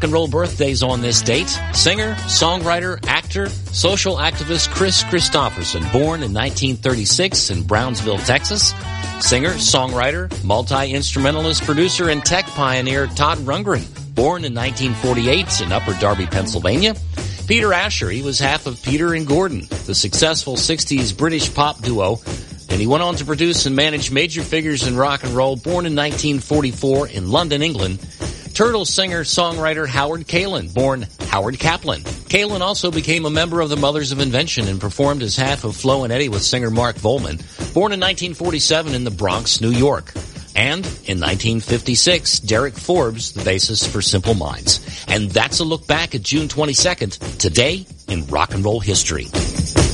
Rock and roll birthdays on this date. Singer, songwriter, actor, social activist Chris Christopherson, born in 1936 in Brownsville, Texas. Singer, songwriter, multi-instrumentalist, producer, and tech pioneer Todd Rundgren, born in 1948 in Upper Darby, Pennsylvania. Peter Asher, he was half of Peter and Gordon, the successful 60s British pop duo, and he went on to produce and manage major figures in rock and roll, born in 1944 in London, England. Turtle singer-songwriter Howard Kaylan, born Howard Kaplan. Kaylan also became a member of the Mothers of Invention and performed as half of Flo and Eddie with singer Mark Volman, born in 1947 in the Bronx, New York. And in 1956, Derek Forbes, the bassist for Simple Minds. And that's a look back at June 22nd, today in rock and roll history.